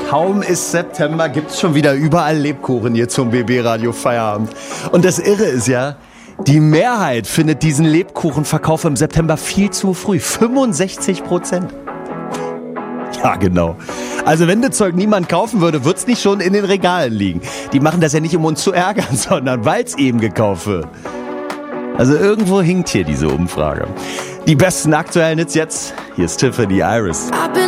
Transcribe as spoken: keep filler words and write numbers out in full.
Kaum ist September, gibt's schon wieder überall Lebkuchen hier zum B B Radio Feierabend. Und das Irre ist ja, die Mehrheit findet diesen Lebkuchenverkauf im September viel zu früh. fünfundsechzig Prozent. Ja, genau. Also wenn das Zeug niemand kaufen würde, wird's nicht schon in den Regalen liegen. Die machen das ja nicht, um uns zu ärgern, sondern weil's eben gekauft wird. Also irgendwo hinkt hier diese Umfrage. Die besten aktuellen Hits jetzt. Hier ist Tiffany Iris.